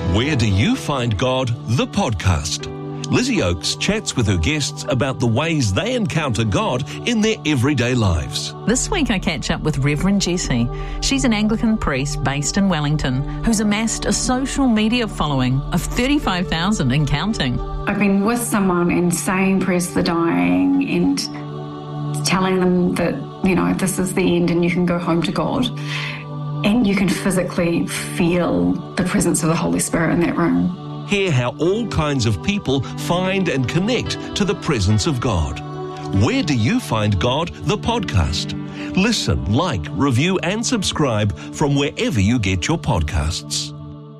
Where Do You Find God? The podcast. Lizzie Oakes chats with her guests about the ways they encounter God in their everyday lives. This week I catch up with Reverend Jessie. She's an Anglican priest based in Wellington who's amassed a social media following of 35,000 and counting. I've been with someone and saying prayers for the dying and telling them that, you know, this is the end and you can go home to God. And you can physically feel the presence of the Holy Spirit in that room. Hear how all kinds of people find and connect to the presence of God. Where Do You Find God? The podcast. Listen, like, review and subscribe from wherever you get your podcasts.